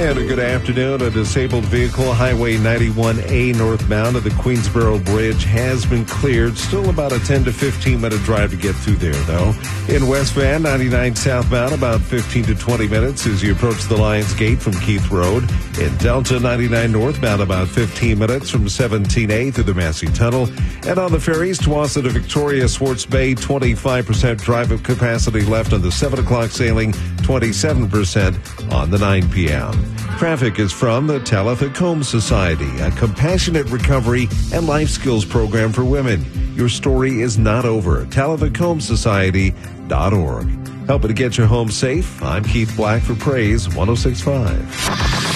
And a good afternoon. A disabled vehicle, Highway 91A northbound of the Queensboro Bridge, has been cleared. Still about a 10 to 15-minute drive to get through there, though. In West Van, 99 southbound, about 15 to 20 minutes as you approach the Lions Gate from Keith Road. In Delta, 99 northbound, about 15 minutes from 17A through the Massey Tunnel. And on the ferries, Tuwassa to Victoria, Swartz Bay, 25% drive capacity left on the 7 o'clock sailing, 27% on the 9 p.m. Traffic is from the Talitha Combs Society, a compassionate recovery and life skills program for women. Your story is not over. TalithaCombsSociety.org. Helping to get your home safe. I'm Keith Black for Praise 106.5.